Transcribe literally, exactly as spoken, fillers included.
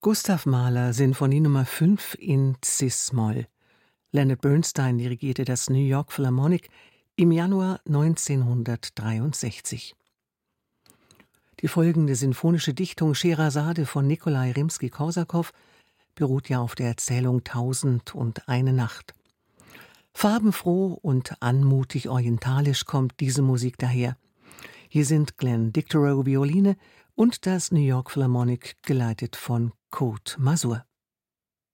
Gustav Mahler, Sinfonie Nummer fünf in Cis-Moll. Leonard Bernstein dirigierte das New York Philharmonic im Januar neunzehnhundertdreiundsechzig. Die folgende sinfonische Dichtung Scheherazade von Nikolai Rimski-Korsakow beruht ja auf der Erzählung Tausend und eine Nacht. Farbenfroh und anmutig orientalisch kommt diese Musik daher. Hier sind Glenn Dicterow Violine und das New York Philharmonic, geleitet von Claude Mazur.